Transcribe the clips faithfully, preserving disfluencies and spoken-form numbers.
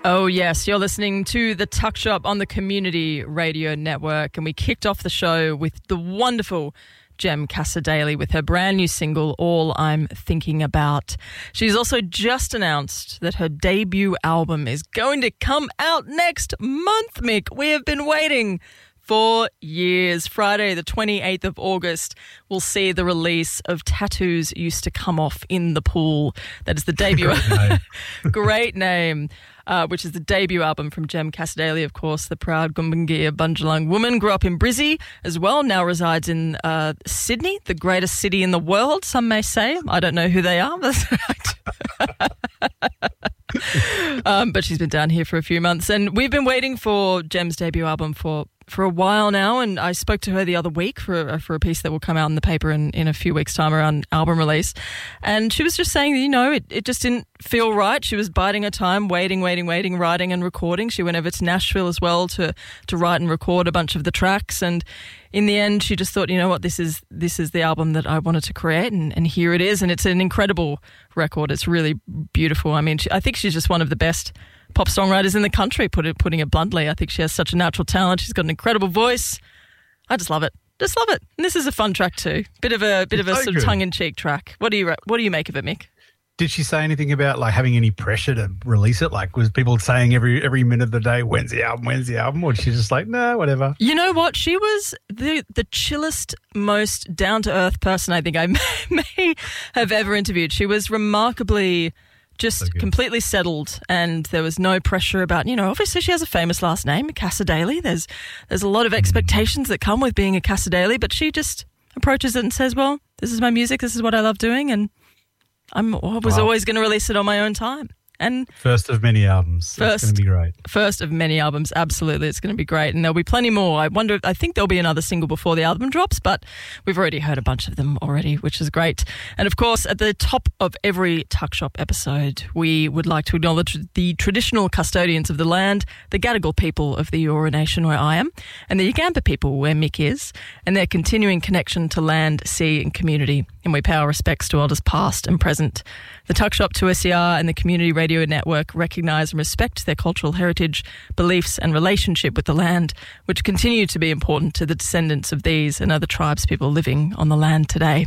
Oh, yes. You're listening to The Tuck Shop on the Community Radio Network. And we kicked off the show with the wonderful Jem Cassar-Daley with her brand new single, All I'm Thinking About. She's also just announced that her debut album is going to come out next month, Mick. We have been waiting for years. Friday, the twenty-eighth of August, we'll see the release of Tattoos Used to Come Off in the Pool. That is the debut. Great name. Great name. Uh, which is the debut album from Jem Cassar-Daley, of course, the proud Gumbaynggirr Bundjalung woman. Grew up in Brizzy as well, now resides in uh, Sydney, the greatest city in the world, some may say. I don't know who they are. um, but she's been down here for a few months. And we've been waiting for Jem's debut album for for a while now, and I spoke to her the other week for a, for a piece that will come out in the paper in, in a few weeks' time around album release. And she was just saying, you know, it, it just didn't feel right. She was biding her time, waiting, waiting, waiting, writing and recording. She went over to Nashville as well to to write and record a bunch of the tracks. And in the end, she just thought, you know what, this is this is the album that I wanted to create, and, and here it is. And it's an incredible record. It's really beautiful. I mean, she, I think she's just one of the best pop songwriters in the country, put it, putting it bluntly. I think she has such a natural talent. She's got an incredible voice. I just love it. Just love it. And this is a fun track too. Bit of a bit of a So sort of good. tongue-in-cheek track. What do you what do you make of it, Mick? Did she say anything about like having any pressure to release it? Like, was people saying every every minute of the day, when's the album, when's the album? Or was she just like, no, whatever? You know what? She was the the chillest, most down-to-earth person I think I may, may have ever interviewed. She was remarkably just So good. completely settled, and there was no pressure about, you know, obviously she has a famous last name, Cassar-Daley. There's there's a lot of expectations that come with being a Cassar-Daley, but she just approaches it and says, well, this is my music, this is what I love doing, and I'm, I was Wow. always going to release it on my own time. And First of many albums. That's First. going to be great. first of many albums, absolutely. It's going to be great. And there'll be plenty more. I wonder, I think there'll be another single before the album drops, but we've already heard a bunch of them already, which is great. And of course, at the top of every Tuck Shop episode, we would like to acknowledge the traditional custodians of the land, the Gadigal people of the Eora Nation, where I am, and the Yugambeh people, where Mick is, and their continuing connection to land, sea, and community. And we pay our respects to elders past and present. The Tuck Shop, two S E R, and the Community Radio Network recognise and respect their cultural heritage, beliefs and relationship with the land, which continue to be important to the descendants of these and other tribes people living on the land today.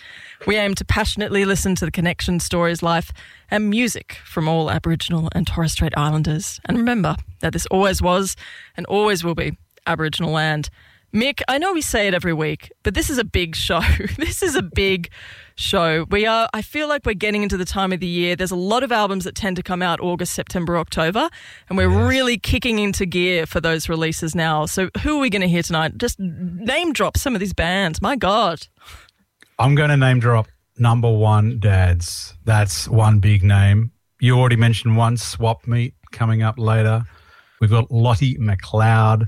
We aim to passionately listen to the connection, stories, life and music from all Aboriginal and Torres Strait Islanders. And remember that this always was and always will be Aboriginal land. Mick, I know we say it every week, but this is a big show. This is a big show. We are, I feel like we're getting into the time of the year. There's a lot of albums that tend to come out August, September, October, and we're Yes. really kicking into gear for those releases now. So who are we going to hear tonight? Just name drop some of these bands. My God. I'm going to name drop number one dads. That's one big name. You already mentioned one, Swap Meet, coming up later. We've got Lottie McLeod.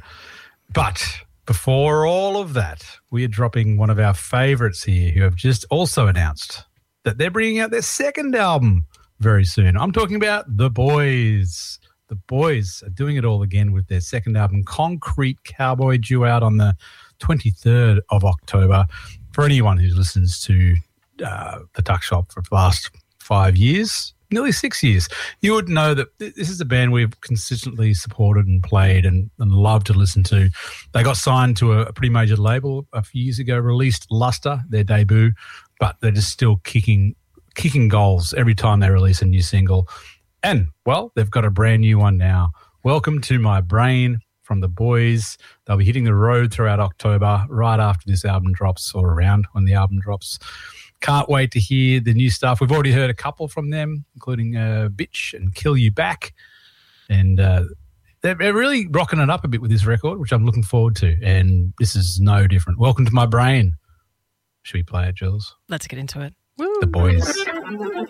But before all of that, we are dropping one of our favourites here who have just also announced that they're bringing out their second album very soon. I'm talking about The Boys. The Boys are doing it all again with their second album, Concrete Cowboy, due out on the twenty-third of October. For anyone who listens to uh, the Tuck Shop for the last five years, nearly six years, you would know that this is a band we've consistently supported and played and, and loved to listen to. They got signed to a, a pretty major label a few years ago, released Luster, their debut, but they're just still kicking kicking goals every time they release a new single. And, well, they've got a brand new one now. Welcome to My Brain from The Boys. They'll be hitting the road throughout October, right after this album drops, or around when the album drops. Can't wait to hear the new stuff. We've already heard a couple from them, including uh, Bitch and Kill You Back. And uh, they're, they're really rocking it up a bit with this record, which I'm looking forward to. And this is no different. Welcome to My Brain. Should we play it, Jules? Let's get into it. The Boys.